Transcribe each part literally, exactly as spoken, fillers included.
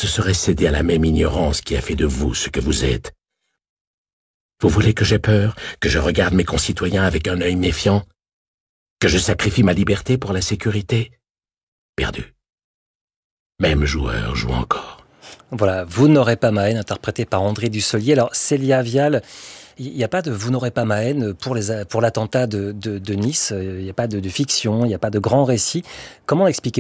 ce serait céder à la même ignorance qui a fait de vous ce que vous êtes. Vous voulez que j'aie peur, que je regarde mes concitoyens avec un œil méfiant, que je sacrifie ma liberté pour la sécurité? Perdu. Même joueur joue encore. Voilà, Vous n'aurez pas ma haine, interprété par André Dussolier. Alors, Célia Vial, il n'y a pas de Vous n'aurez pas ma haine pour, les, pour l'attentat de, de, de Nice. Il n'y a pas de, de fiction, il n'y a pas de grand récit. Comment l'expliquez-vous ?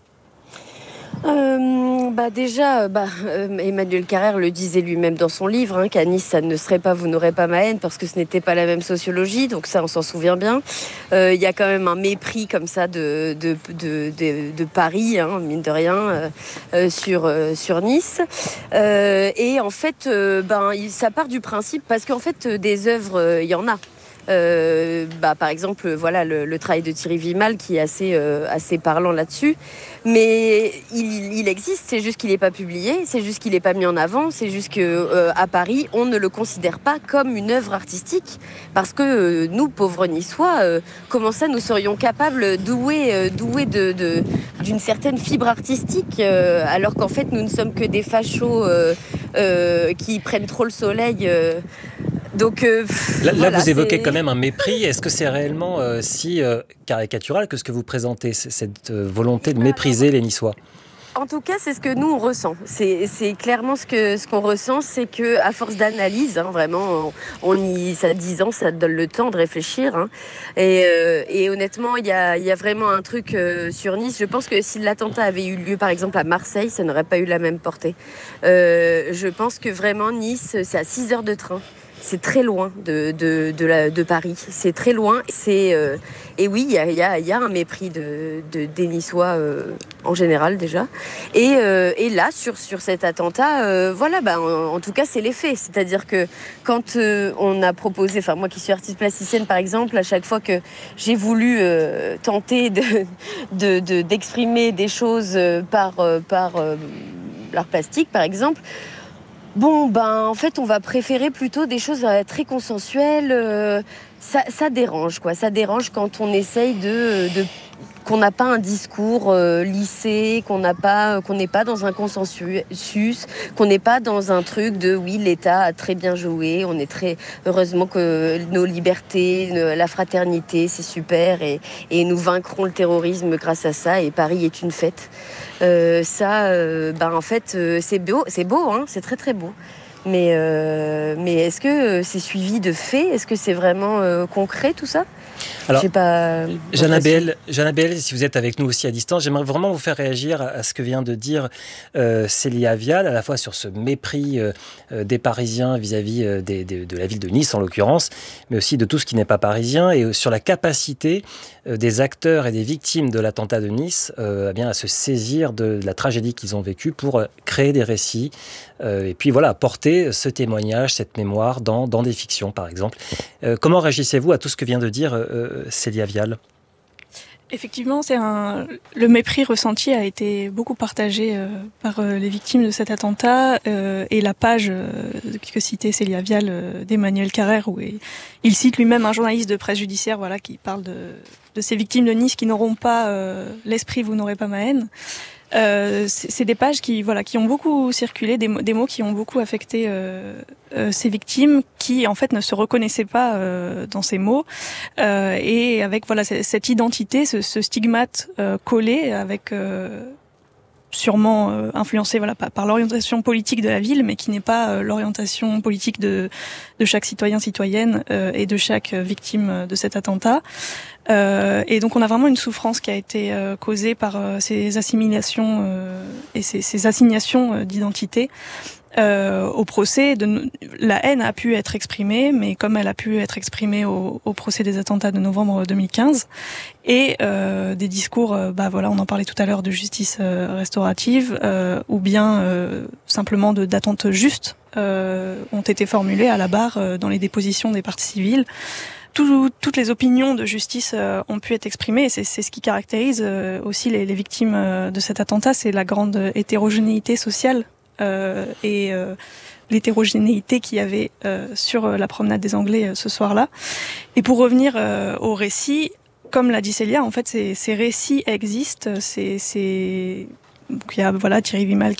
Euh, bah déjà, bah, euh, Emmanuel Carrère le disait lui-même dans son livre, hein, qu'à Nice, ça ne serait pas Vous n'aurez pas ma haine, parce que ce n'était pas la même sociologie, donc ça, on s'en souvient bien. Il euh, y a quand même un mépris comme ça de, de, de, de, de Paris, hein, mine de rien, euh, euh, sur, euh, sur Nice. Euh, et en fait, euh, ben, ça part du principe, parce qu'en fait, des œuvres, il y en a. Euh, bah, par exemple, voilà le, le travail de Thierry Vimal qui est assez, euh, assez parlant là-dessus. Mais il, il existe, c'est juste qu'il n'est pas publié, c'est juste qu'il n'est pas mis en avant, c'est juste qu'à euh, Paris, on ne le considère pas comme une œuvre artistique. Parce que euh, nous, pauvres Niçois, euh, comment ça nous serions capables, doués, euh, doués de, de, d'une certaine fibre artistique, euh, alors qu'en fait, nous ne sommes que des fachos euh, euh, qui prennent trop le soleil euh, Donc, euh, pff, là, là voilà, vous évoquez c'est... quand même un mépris. Est-ce que c'est réellement euh, si euh, caricatural que ce que vous présentez, cette euh, volonté de mépriser les Niçois ? En tout cas, c'est ce que nous, on ressent. C'est, c'est clairement ce, que, ce qu'on ressent, c'est qu'à force d'analyse, hein, vraiment, on, on y, ça a dix ans, ça donne le temps de réfléchir. Hein. Et, euh, et honnêtement, il y a, y a vraiment un truc euh, sur Nice. Je pense que si l'attentat avait eu lieu, par exemple, à Marseille, ça n'aurait pas eu la même portée. Euh, je pense que vraiment, Nice, c'est à six heures de train. C'est très loin de, de, de, la, de Paris. C'est très loin. C'est, euh, et oui, il y a, y, a, y a un mépris de, de, des Niçois euh, en général déjà. Et, euh, et là, sur, sur cet attentat, euh, voilà, bah, en, en tout cas, c'est les faits. C'est-à-dire que quand euh, on a proposé, enfin moi qui suis artiste plasticienne par exemple, à chaque fois que j'ai voulu euh, tenter de, de, de, d'exprimer des choses par, par euh, l'art plastique par exemple, bon, ben, en fait, on va préférer plutôt des choses euh, très consensuelles. Euh, ça, ça dérange, quoi. Ça dérange quand on essaye de... de qu'on n'a pas un discours euh, lissé, qu'on n'a pas, qu'on n'est pas dans un consensus, qu'on n'est pas dans un truc de oui, l'État a très bien joué, on est très heureusement que nos libertés, la fraternité, c'est super et, et nous vaincrons le terrorisme grâce à ça et Paris est une fête. Euh, ça, euh, ben en fait, euh, c'est beau, c'est beau, hein, c'est très très beau. Mais, euh, mais est-ce que c'est suivi de faits ? Est-ce que c'est vraiment euh, concret tout ça ? Alors, pas Jeanne Abel, Jeanne Abel, si vous êtes avec nous aussi à distance, j'aimerais vraiment vous faire réagir à ce que vient de dire euh, Célia Vial, à la fois sur ce mépris euh, des Parisiens vis-à-vis euh, des, des, de la ville de Nice en l'occurrence, mais aussi de tout ce qui n'est pas parisien, et sur la capacité euh, des acteurs et des victimes de l'attentat de Nice euh, eh bien, à se saisir de, de la tragédie qu'ils ont vécue pour euh, créer des récits, euh, et puis voilà, porter ce témoignage, cette mémoire dans, dans des fictions par exemple. Euh, comment réagissez-vous à tout ce que vient de dire euh, Célia Vial ? Effectivement, c'est un... le mépris ressenti a été beaucoup partagé euh, par euh, les victimes de cet attentat euh, et la page euh, que citait Célia Vial euh, d'Emmanuel Carrère où il, il cite lui-même un journaliste de presse judiciaire voilà, qui parle de, de ces victimes de Nice qui n'auront pas euh, l'esprit « Vous n'aurez pas ma haine ». Euh, c'est, c'est des pages qui, voilà, qui ont beaucoup circulé, des, des mots qui ont beaucoup affecté euh, euh, ces victimes, qui en fait ne se reconnaissaient pas euh, dans ces mots, euh, et avec voilà cette identité, ce, ce stigmate euh, collé, avec euh, sûrement euh, influencé voilà par, par l'orientation politique de la ville, mais qui n'est pas euh, l'orientation politique de de chaque citoyen citoyenne euh, et de chaque victime de cet attentat. Euh, et donc on a vraiment une souffrance qui a été euh, causée par euh, ces assimilations euh, et ces, ces assignations euh, d'identité. Euh, au procès, de, la haine a pu être exprimée, mais comme elle a pu être exprimée au, au procès des attentats de novembre deux mille quinze, et euh, des discours, euh, bah voilà, on en parlait tout à l'heure de justice euh, restaurative, euh, ou bien euh, simplement de d'attente juste, euh, ont été formulés à la barre euh, dans les dépositions des parties civiles. Tout, toutes les opinions de justice euh, ont pu être exprimées, et c'est, c'est ce qui caractérise euh, aussi les, les victimes euh, de cet attentat, c'est la grande hétérogénéité sociale euh, et euh, l'hétérogénéité qu'il y avait euh, sur la promenade des Anglais euh, ce soir-là. Et pour revenir euh, au récit, comme l'a dit Célia, en fait, ces, ces récits existent, c'est... c'est... Il y a voilà, Thierry Vimal qui